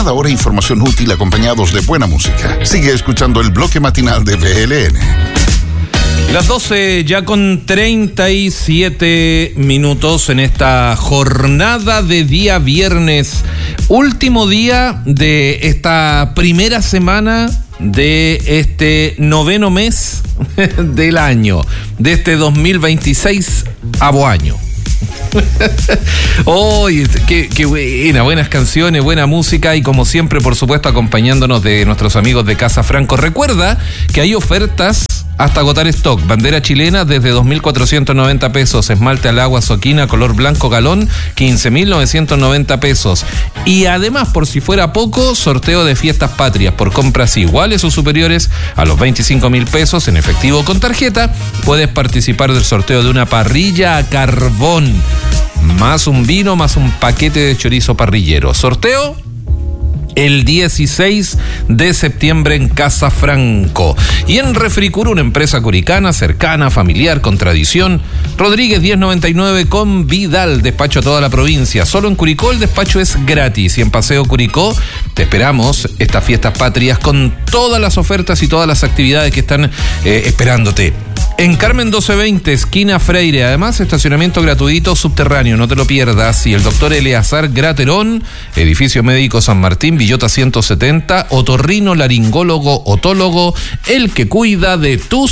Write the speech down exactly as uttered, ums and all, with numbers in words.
cada hora información útil acompañados de buena música. Sigue escuchando el bloque matinal de B L N. Las doce ya con treinta y siete minutos en esta jornada de día viernes. Último día de esta primera semana de este noveno mes del año, de este dos mil veintiséis avo año. Oye, oh, qué, qué buena, buenas canciones, buena música y como siempre, por supuesto, acompañándonos de nuestros amigos de Casa Franco. Recuerda que hay ofertas hasta agotar stock. Bandera chilena desde dos mil cuatrocientos noventa pesos. Esmalte al agua Soquina color blanco galón quince mil novecientos noventa pesos. Y además, por si fuera poco, sorteo de fiestas patrias por compras iguales o superiores a los veinticinco mil pesos en efectivo o con tarjeta. Puedes participar del sorteo de una parrilla a carbón, más un vino, más un paquete de chorizo parrillero. Sorteo el dieciséis de septiembre en Casa Franco. Y en Refricur, una empresa curicana, cercana, familiar, con tradición. Rodríguez diez noventa y nueve con Vidal, despacho a toda la provincia. Solo en Curicó el despacho es gratis. Y en Paseo Curicó te esperamos estas fiestas patrias con todas las ofertas y todas las actividades que están eh, esperándote. En Carmen doce veinte, esquina Freire. Además, estacionamiento gratuito subterráneo, no te lo pierdas. Y el doctor Eleazar Graterón, edificio médico San Martín, Villota ciento setenta, otorrino, laringólogo, otólogo, el que cuida de tu